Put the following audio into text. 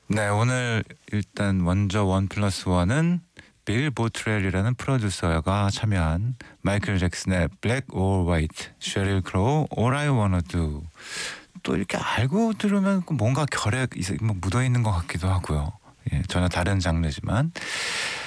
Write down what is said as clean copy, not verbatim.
네, 오늘 일단 먼저 원 플러스 원은 빌 보트렐이라는 프로듀서가 참여한 마이클 잭슨의 Black or White, 셰릴 크로우 All I Wanna Do. 또 이렇게 알고 들으면 뭔가 결에 묻어 있는 것 같기도 하고요. 예, 전혀 다른 장르지만